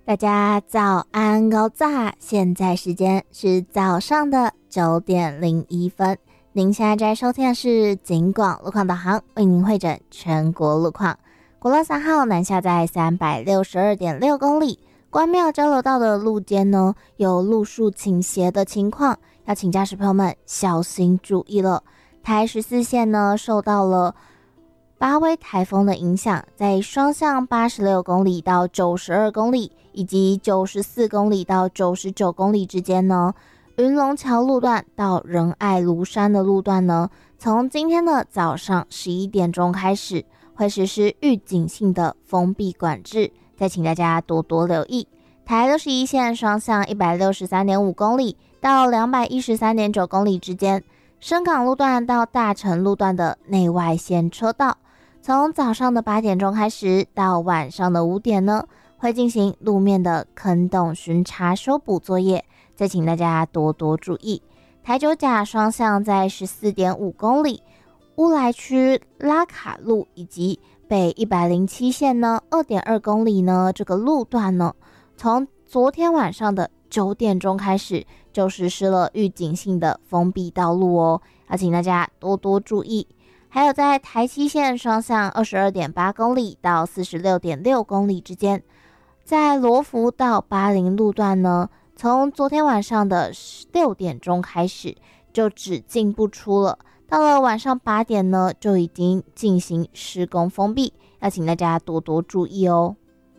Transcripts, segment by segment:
大家早安高早，现在时间是早上的9:01。您现在在收听的是警广路况导航，为您汇整全国路况。国道3号南下在362.6公里，关庙交流道的路肩呢有路树倾斜的情况，要请驾驶朋友们小心注意了。台14线呢受到了巴威台风的影响，在双向86公里到92公里以及94公里到99公里之间呢，云龙桥路段到仁爱庐山的路段呢，从今天的早上11点钟开始会实施预警性的封闭管制，再请大家多多留意。台61线双向163.5公里到213.9公里之间，深港路段到大成路段的内外线车道，从早上的8点钟开始到晚上的5点呢，会进行路面的坑洞巡查修补作业，再请大家多多注意。台九甲双向在14.5公里，乌来区拉卡路以及北107线呢 2.2 公里呢，这个路段呢，从昨天晚上的9点钟开始就实施了预警性的封闭道路哦，要请大家多多注意。还有在台七线双向22.8公里到46.6公里之间，在罗浮到巴林路段呢，从昨天晚上的6点钟开始就只进不出了，到了晚上8点呢就已经进行施工封闭，要请大家多多注意哦。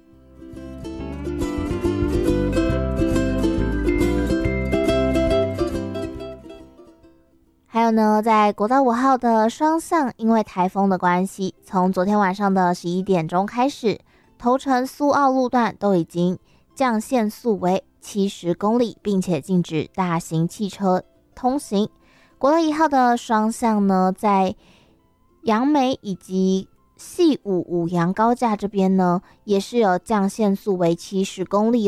还有呢，在国道5号的双向，因为台风的关系，从昨天晚上的11点钟开始，头城苏澳路段都已经降限速为70公里，并且禁止大型汽车通行。国道1号的双向呢，在杨梅以及细五五杨高架这边呢，也是有降限速为70公里